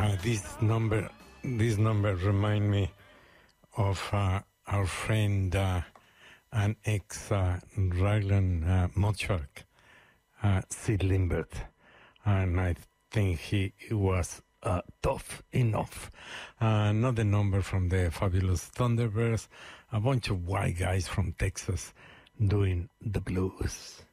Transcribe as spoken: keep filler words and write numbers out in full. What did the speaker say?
Uh, this number, this number remind me of uh, our friend uh, and ex uh, Raglan uh, Mochak, uh, Sid Lindbergh, and I think he, he was uh, tough enough. Uh, another number from the fabulous Thunderbirds, a bunch of white guys from Texas doing the blues.